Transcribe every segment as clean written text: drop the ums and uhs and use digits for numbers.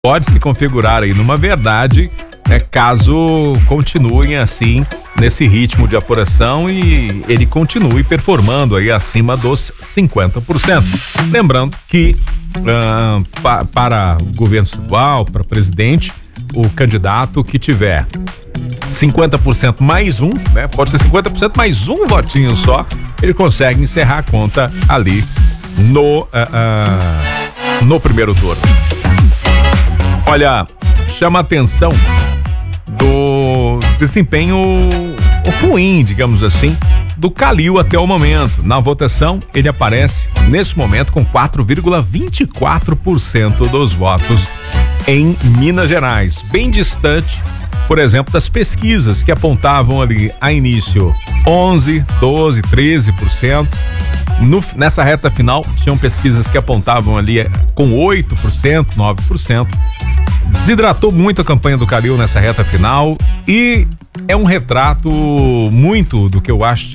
pode se configurar aí numa verdade, caso continuem assim nesse ritmo de apuração e ele continue performando aí acima dos 50%. Lembrando que para o governo estadual, para presidente, o candidato que tiver 50% mais um, né? Pode ser 50% mais um votinho só, ele consegue encerrar a conta ali no primeiro turno. Olha, chama a atenção do desempenho ruim, digamos assim, do Calil até o momento. Na votação, ele aparece nesse momento com 4,24% dos votos em Minas Gerais, bem distante, por exemplo, das pesquisas que apontavam ali a início 11, 12, 13%. Nessa reta final, tinham pesquisas que apontavam ali com 8%, 9%. Desidratou muito a campanha do Calil nessa reta final e é um retrato muito do que eu acho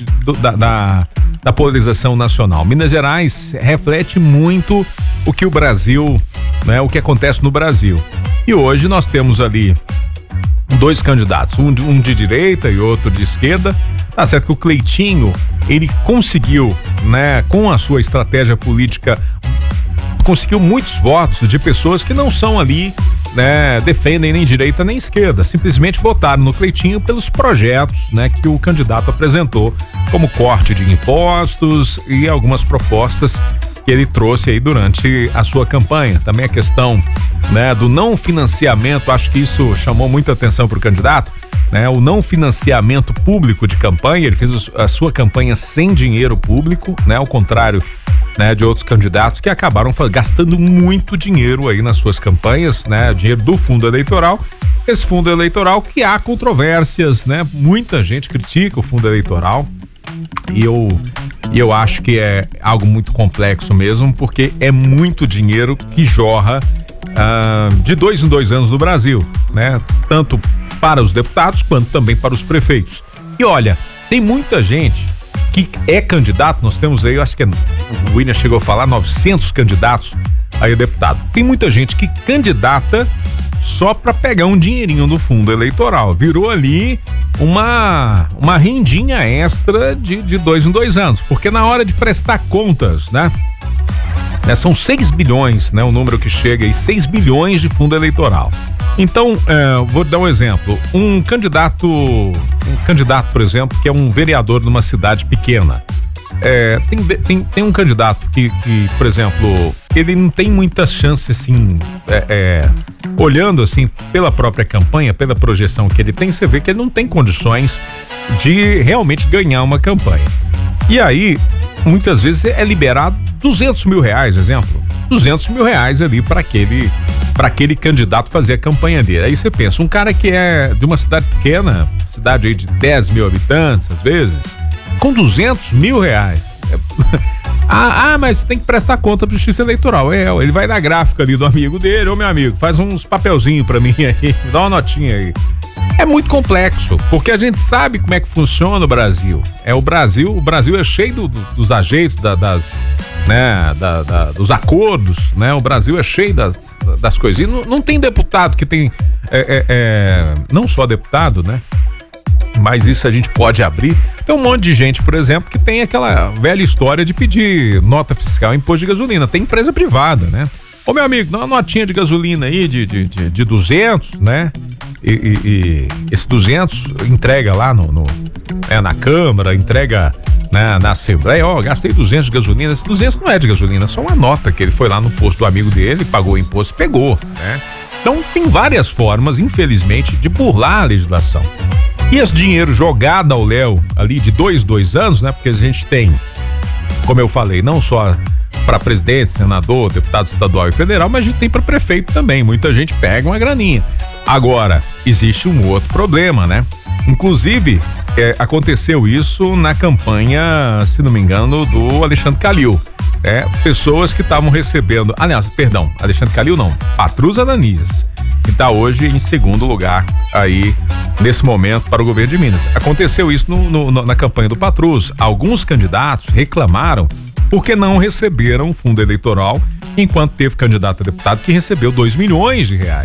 da polarização nacional. Minas Gerais reflete muito o que o Brasil, né, o que acontece no Brasil. E hoje nós temos ali dois candidatos, um de direita e outro de esquerda. Tá certo que o Cleitinho, ele conseguiu, né, com a sua estratégia política, conseguiu muitos votos de pessoas que não são ali, né, defendem nem direita nem esquerda, simplesmente votaram no Cleitinho pelos projetos, né, que o candidato apresentou, como corte de impostos e algumas propostas que ele trouxe aí durante a sua campanha. Também a questão, né, do não financiamento, acho que isso chamou muita atenção para o candidato, né, o não financiamento público de campanha. Ele fez a sua campanha sem dinheiro público, né, ao contrário, né, de outros candidatos que acabaram gastando muito dinheiro aí nas suas campanhas, né, dinheiro do fundo eleitoral. Esse fundo eleitoral que há controvérsias, né, muita gente critica o fundo eleitoral e eu acho que é algo muito complexo mesmo, porque é muito dinheiro que jorra de 2 em 2 anos no Brasil, né, tanto para os deputados quanto também para os prefeitos. E olha, tem muita gente que é candidato, nós temos aí, eu acho que o William chegou a falar, 900 candidatos aí a deputado. Tem muita gente que candidata só para pegar um dinheirinho do fundo eleitoral. Virou ali uma rendinha extra de 2 em 2 anos, porque na hora de prestar contas, né, são 6 bilhões, né, o número que chega aí, 6 bilhões de fundo eleitoral. Então, vou dar um exemplo. Um candidato, por exemplo, que é um vereador numa cidade pequena. Tem um candidato que, por exemplo, ele não tem muita chance, assim, olhando assim pela própria campanha, pela projeção que ele tem, você vê que ele não tem condições de realmente ganhar uma campanha. E aí, muitas vezes é liberado 200 mil reais, exemplo. 200 mil reais ali para aquele candidato fazer a campanha dele. Aí você pensa, um cara que é de uma cidade pequena, cidade aí de 10 mil habitantes, às vezes, com 200 mil reais. Mas tem que prestar conta pra Justiça Eleitoral. Ele vai na gráfica ali do amigo dele, ô meu amigo, faz uns papelzinhos pra mim aí, dá uma notinha aí. É muito complexo, porque a gente sabe como é que funciona o Brasil. O Brasil é cheio dos ajeitos, dos acordos, né? O Brasil é cheio das coisinhas. Não tem deputado que tem, não só deputado, né? Mas isso a gente pode abrir. Tem um monte de gente, por exemplo, que tem aquela velha história de pedir nota fiscal em imposto de gasolina. Tem empresa privada, né? Ô meu amigo, dá uma notinha de gasolina aí de 200, né? E esse 200 entrega lá na Câmara, entrega, né, na Assembleia. Gastei 200 de gasolina. Esse 200 não é de gasolina, é só uma nota que ele foi lá no posto do amigo dele, pagou o imposto, pegou, né? Então tem várias formas, infelizmente, de burlar a legislação. E esse dinheiro jogado ao léu ali de 2 anos, né? Porque a gente tem, como eu falei, não só para presidente, senador, deputado estadual e federal, mas a gente tem para prefeito também. Muita gente pega uma graninha. Agora, existe um outro problema, né? Inclusive, aconteceu isso na campanha, se não me engano, do Alexandre Calil. Pessoas que estavam recebendo, Alexandre Calil não, Patrus Ananias, que está hoje em segundo lugar aí, nesse momento, para o governo de Minas. Aconteceu isso na campanha do Patrus. Alguns candidatos reclamaram porque não receberam fundo eleitoral enquanto teve candidato a deputado que recebeu 2 milhões de reais.